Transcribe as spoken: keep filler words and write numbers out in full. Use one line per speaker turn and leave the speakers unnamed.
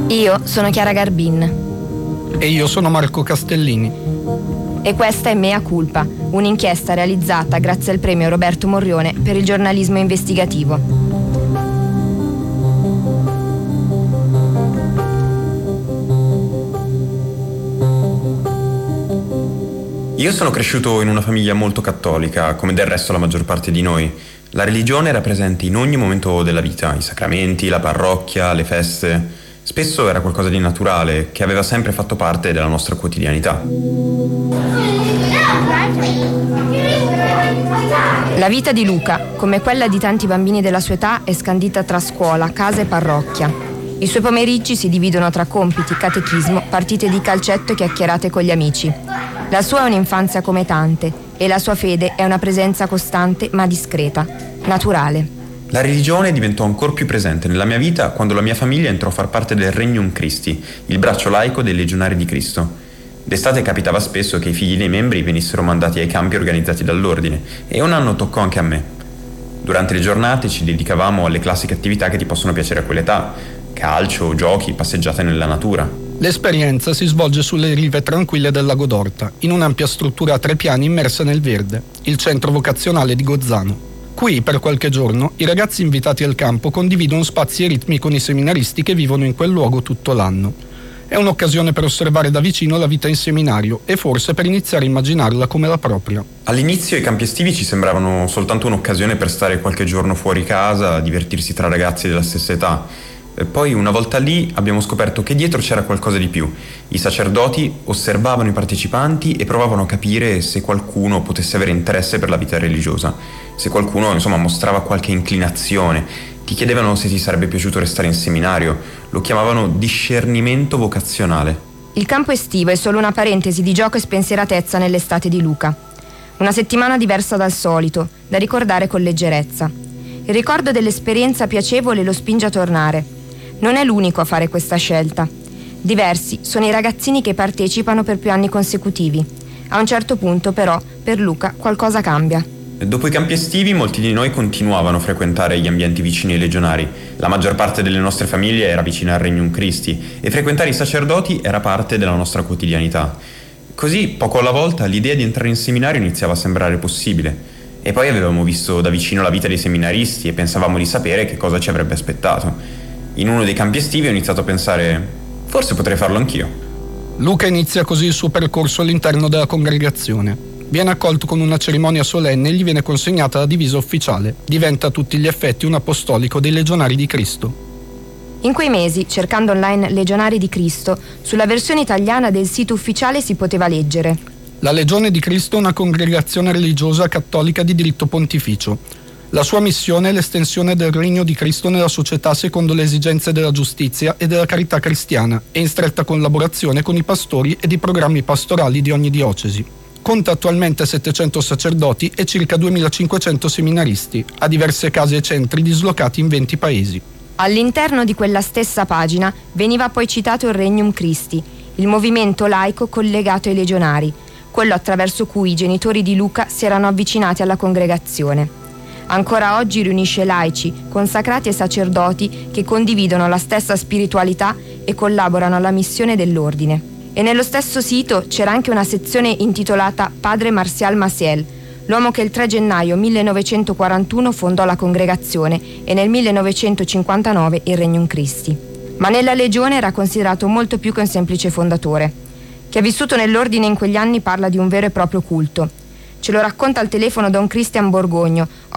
Io sono Chiara Garbin.
E io sono Marco Castellini.
E questa è Mea Culpa, un'inchiesta realizzata grazie al premio Roberto Morrione per il giornalismo investigativo.
Io sono cresciuto in una famiglia molto cattolica, come del resto la maggior parte di noi. La religione era presente in ogni momento della vita, i sacramenti, la parrocchia, le feste. Spesso era qualcosa di naturale, che aveva sempre fatto parte della nostra quotidianità.
La vita di Luca, come quella di tanti bambini della sua età, è scandita tra scuola, casa e parrocchia. I suoi pomeriggi si dividono tra compiti, catechismo, partite di calcetto e chiacchierate con gli amici. La sua è un'infanzia come tante e la sua fede è una presenza costante ma discreta, naturale.
La religione diventò ancora più presente nella mia vita quando la mia famiglia entrò a far parte del Regnum Christi, il braccio laico dei Legionari di Cristo. D'estate capitava spesso che i figli dei membri venissero mandati ai campi organizzati dall'ordine e un anno toccò anche a me. Durante le giornate ci dedicavamo alle classiche attività che ti possono piacere a quell'età: calcio, giochi, passeggiate nella natura.
L'esperienza si svolge sulle rive tranquille del lago d'Orta, in un'ampia struttura a tre piani immersa nel verde, il centro vocazionale di Gozzano. Qui, per qualche giorno, i ragazzi invitati al campo condividono spazi e ritmi con i seminaristi che vivono in quel luogo tutto l'anno. È un'occasione per osservare da vicino la vita in seminario e forse per iniziare a immaginarla come la propria.
All'inizio i campi estivi ci sembravano soltanto un'occasione per stare qualche giorno fuori casa, divertirsi tra ragazzi della stessa età. E poi, una volta lì, abbiamo scoperto che dietro c'era qualcosa di più. I sacerdoti osservavano i partecipanti e provavano a capire se qualcuno potesse avere interesse per la vita religiosa, se qualcuno, insomma, mostrava qualche inclinazione. Ti chiedevano se ti sarebbe piaciuto restare in seminario. Lo chiamavano discernimento vocazionale.
Il campo estivo è solo una parentesi di gioco e spensieratezza nell'estate di Luca. Una settimana diversa dal solito, da ricordare con leggerezza. Il ricordo dell'esperienza piacevole lo spinge a tornare. Non è l'unico a fare questa scelta. Diversi sono i ragazzini che partecipano per più anni consecutivi. A un certo punto, però, per Luca qualcosa cambia.
Dopo i campi estivi, molti di noi continuavano a frequentare gli ambienti vicini ai legionari. La maggior parte delle nostre famiglie era vicina al Regnum Christi e frequentare i sacerdoti era parte della nostra quotidianità. Così, poco alla volta, l'idea di entrare in seminario iniziava a sembrare possibile. E poi avevamo visto da vicino la vita dei seminaristi e pensavamo di sapere che cosa ci avrebbe aspettato. In uno dei campi estivi ho iniziato a pensare: forse potrei farlo anch'io.
Luca inizia così il suo percorso all'interno della congregazione. Viene accolto con una cerimonia solenne e gli viene consegnata la divisa ufficiale. Diventa a tutti gli effetti un apostolico dei Legionari di Cristo.
In quei mesi, cercando online Legionari di Cristo, sulla versione italiana del sito ufficiale si poteva leggere:
La Legione di Cristo è una congregazione religiosa cattolica di diritto pontificio. La sua missione è l'estensione del regno di Cristo nella società secondo le esigenze della giustizia e della carità cristiana e in stretta collaborazione con i pastori ed i programmi pastorali di ogni diocesi. Conta attualmente settecento sacerdoti e circa duemilacinquecento seminaristi, a diverse case e centri dislocati in venti paesi.
All'interno di quella stessa pagina veniva poi citato il Regnum Christi, il movimento laico collegato ai legionari, quello attraverso cui i genitori di Luca si erano avvicinati alla congregazione. Ancora oggi riunisce laici, consacrati e sacerdoti che condividono la stessa spiritualità e collaborano alla missione dell'ordine. E nello stesso sito c'era anche una sezione intitolata Padre Martial Maciel, l'uomo che il tre gennaio millenovecentoquarantuno fondò la congregazione e nel millenovecentocinquantanove il Regnum Christi. Ma nella Legione era considerato molto più che un semplice fondatore. Chi ha vissuto nell'ordine in quegli anni parla di un vero e proprio culto. Ce lo racconta al telefono Don Cristian Borgogno,